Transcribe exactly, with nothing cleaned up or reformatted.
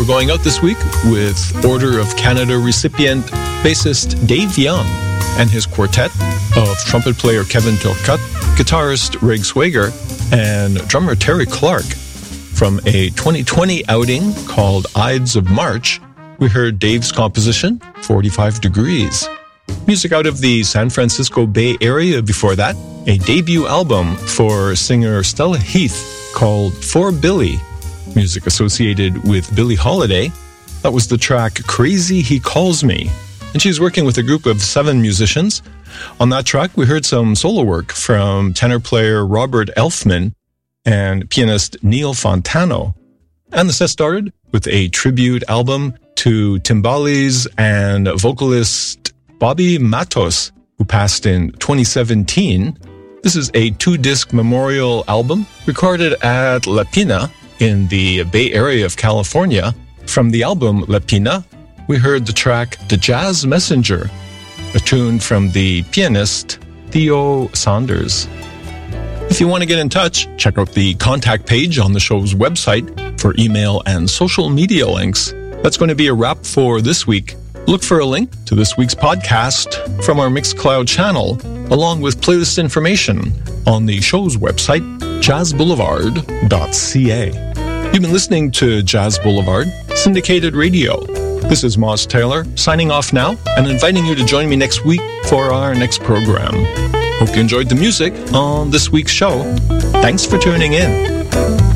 We're going out this week with Order of Canada recipient bassist Dave Young and his quartet of trumpet player Kevin Turcotte, guitarist Reg Swager, and drummer Terry Clark. From a twenty twenty outing called Ides of March, we heard Dave's composition, forty-five degrees. Music out of the San Francisco Bay Area before that, a debut album for singer Stella Heath called For Billy, music associated with Billie Holiday. That was the track Crazy He Calls Me, and she's working with a group of seven musicians. On that track, we heard some solo work from tenor player Robert Elfman and pianist Neil Fontano. And the set started with a tribute album to Timbales and vocalist Bobby Matos, who passed in twenty seventeen. This is a two-disc memorial album recorded at La Pina in the Bay Area of California. From the album La Pina, we heard the track The Jazz Messenger, a tune from the pianist Theo Saunders. If you want to get in touch, check out the contact page on the show's website for email and social media links. That's going to be a wrap for this week. Look for a link to this week's podcast from our Mixcloud channel, along with playlist information on the show's website, jazz boulevard dot c a. You've been listening to Jazz Boulevard, syndicated radio. This is Moss Taylor, signing off now and inviting you to join me next week for our next program. Hope you enjoyed the music on this week's show. Thanks for tuning in.